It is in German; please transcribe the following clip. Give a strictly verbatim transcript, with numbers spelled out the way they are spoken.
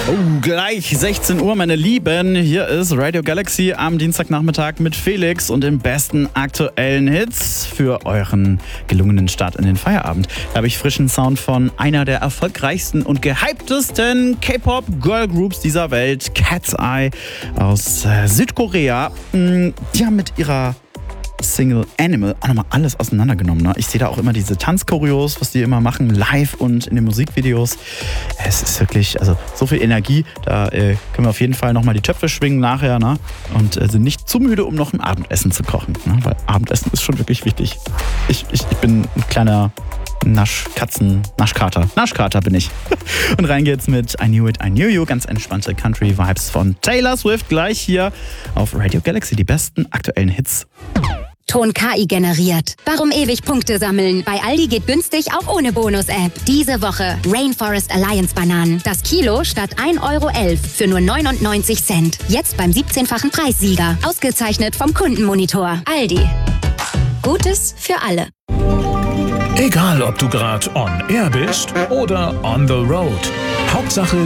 Oh, gleich sechzehn Uhr, meine Lieben. Hier ist Radio Galaxy am Dienstagnachmittag mit Felix und den besten aktuellen Hits für euren gelungenen Start in den Feierabend. Da habe ich frischen Sound von einer der erfolgreichsten und gehyptesten K-Pop-Girl-Groups dieser Welt, Cat's Eye aus äh, Südkorea. Die haben mit ihrer Single Animal auch nochmal alles auseinandergenommen. Ne? Ich sehe da auch immer diese Tanzchoreos, was die immer machen, live und in den Musikvideos. Es ist wirklich, also so viel Energie, da äh, können wir auf jeden Fall nochmal die Töpfe schwingen nachher, ne? Und äh, sind nicht zu müde, um noch ein Abendessen zu kochen. Ne? Weil Abendessen ist schon wirklich wichtig. Ich, ich, ich bin ein kleiner Naschkatzen, Naschkater. Naschkater bin ich. Und rein geht's mit I Knew It, I Knew You. Ganz entspannte Country-Vibes von Taylor Swift. Gleich hier auf Radio Galaxy. Die besten aktuellen Hits. Ton K I generiert. Warum ewig Punkte sammeln? Bei Aldi geht günstig auch ohne Bonus-App. Diese Woche Rainforest Alliance Bananen. Das Kilo statt ein Euro elf für nur neunundneunzig Cent. Jetzt beim siebzehnfachen Preissieger. Ausgezeichnet vom Kundenmonitor. Aldi. Gutes für alle. Egal, ob du gerade on air bist oder on the road. Hauptsache